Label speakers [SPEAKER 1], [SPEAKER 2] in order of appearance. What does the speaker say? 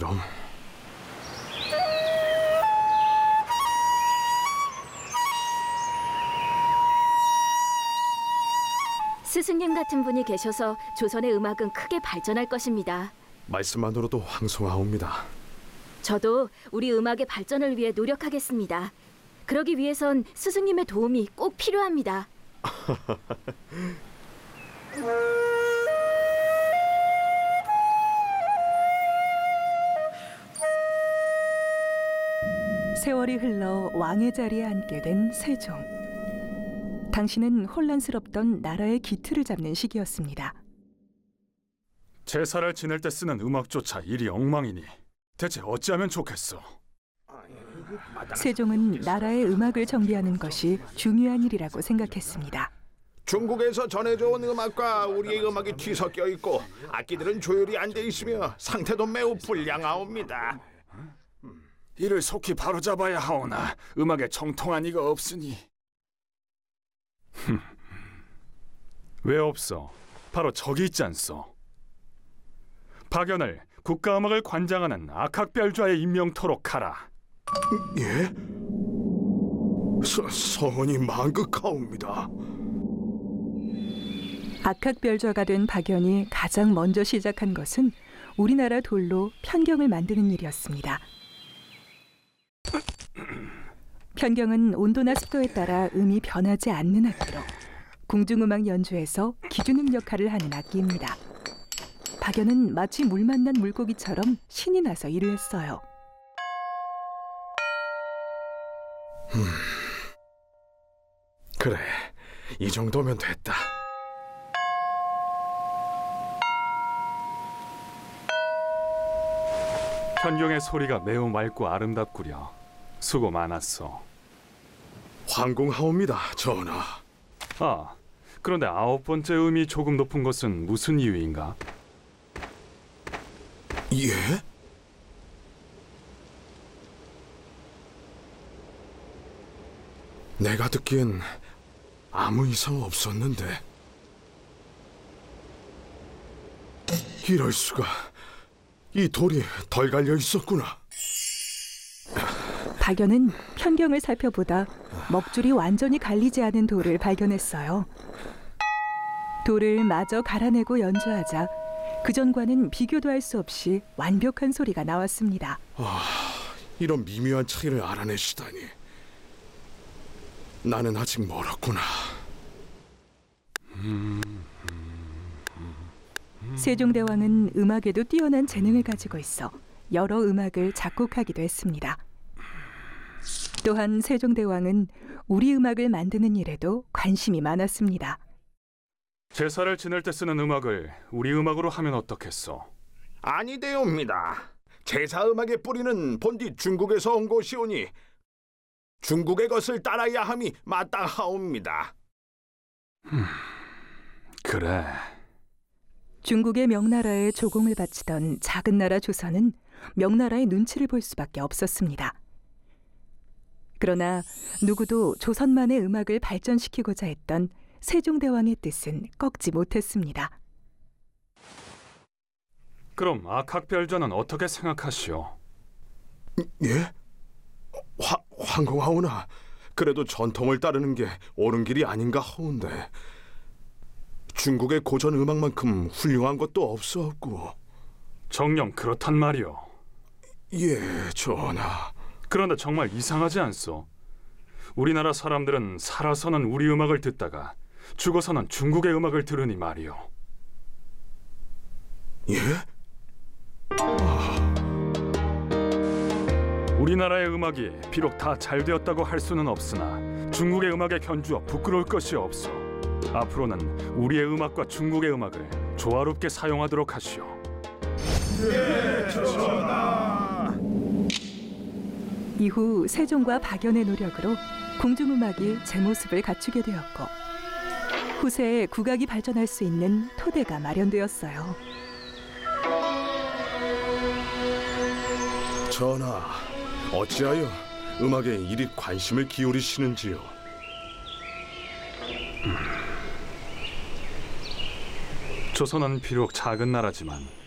[SPEAKER 1] 그럼.
[SPEAKER 2] 스승님 같은 분이 계셔서 조선의 음악은 크게 발전할 것입니다.
[SPEAKER 1] 말씀만으로도 황송하옵니다.
[SPEAKER 2] 저도 우리 음악의 발전을 위해 노력하겠습니다. 그러기 위해선 스승님의 도움이 꼭 필요합니다.
[SPEAKER 3] 세월이 흘러 왕의 자리에 앉게 된 세종. 당시는 혼란스럽던 나라의 기틀을 잡는 시기였습니다.
[SPEAKER 4] 제사를 지낼 때 쓰는 음악조차 일이 엉망이니 대체 어찌하면 좋겠소?
[SPEAKER 3] 세종은 나라의 음악을 정비하는 것이 중요한 일이라고 생각했습니다.
[SPEAKER 5] 중국에서 전해져온 음악과 우리의 음악이 뒤섞여 있고 악기들은 조율이 안 돼 있으며 상태도 매우 불량하옵니다.
[SPEAKER 4] 이를 속히 바로잡아야 하오나 음악에 정통한 이가 없으니. 왜 없어? 바로 저기 있지 않소? 박연을 국가음악을 관장하는 악학별좌에 임명토록 하라.
[SPEAKER 1] 예? 서원이 만극하옵니다.
[SPEAKER 3] 악학별좌가 된 박연이 가장 먼저 시작한 것은 우리나라 돌로 편경을 만드는 일이었습니다. 편경은 온도나 습도에 따라 음이 변하지 않는 악기로 궁중음악 연주에서 기준음 역할을 하는 악기입니다. 박연은 마치 물 만난 물고기처럼 신이 나서 일을 했어요.
[SPEAKER 1] 그래, 이 정도면 됐다.
[SPEAKER 4] 편경의 소리가 매우 맑고 아름답구려. 수고 많았어.
[SPEAKER 1] 황공하옵니다, 전하.
[SPEAKER 4] 아, 그런데 9번째 음이 조금 높은 것은 무슨 이유인가?
[SPEAKER 1] 예? 내가 듣기엔 아무 이상 없었는데. 이럴 수가. 이 돌이 덜 갈려 있었구나.
[SPEAKER 3] 박연은 편경을 살펴보다 먹줄이 완전히 갈리지 않은 돌을 발견했어요. 돌을 마저 갈아내고 연주하자 그전과는 비교도 할 수 없이 완벽한 소리가 나왔습니다.
[SPEAKER 1] 이런 미묘한 차이를 알아내시다니. 나는 아직 멀었구나.
[SPEAKER 3] 세종대왕은 음악에도 뛰어난 재능을 가지고 있어 여러 음악을 작곡하기도 했습니다. 또한 세종대왕은 우리 음악을 만드는 일에도 관심이 많았습니다.
[SPEAKER 4] 제사를 지낼 때 쓰는 음악을 우리 음악으로 하면 어떻겠소?
[SPEAKER 5] 아니되옵니다. 제사 음악의 뿌리는 본디 중국에서 온 것이오니 중국의 것을 따라야 함이 마땅하옵니다.
[SPEAKER 4] 그래.
[SPEAKER 3] 중국의 명나라에 조공을 바치던 작은 나라 조선은 명나라의 눈치를 볼 수밖에 없었습니다. 그러나 누구도 조선만의 음악을 발전시키고자 했던 세종대왕의 뜻은 꺾지 못했습니다.
[SPEAKER 4] 그럼 악학별전은 어떻게 생각하시오?
[SPEAKER 1] 예? 황공하오나. 그래도 전통을 따르는 게 옳은 길이 아닌가 하온데. 중국의 고전 음악만큼 훌륭한 것도 없었고.
[SPEAKER 4] 정녕 그렇단 말이오.
[SPEAKER 1] 예, 전하.
[SPEAKER 4] 그런데 정말 이상하지 않소? 우리나라 사람들은 살아서는 우리 음악을 듣다가 죽어서는 중국의 음악을 들으니 말이오.
[SPEAKER 1] 예?
[SPEAKER 4] 우리나라의 음악이 비록 다 잘 되었다고 할 수는 없으나 중국의 음악에 견주어 부끄러울 것이 없소. 앞으로는 우리의 음악과 중국의 음악을 조화롭게 사용하도록 하시오.
[SPEAKER 5] 예, 전하.
[SPEAKER 3] 이후 세종과 박연의 노력으로 궁중음악이 제 모습을 갖추게 되었고 후세에 국악이 발전할 수 있는 토대가 마련되었어요.
[SPEAKER 1] 전하, 어찌하여 음악에 이리 관심을 기울이시는지요?
[SPEAKER 4] 조선은 비록 작은 나라지만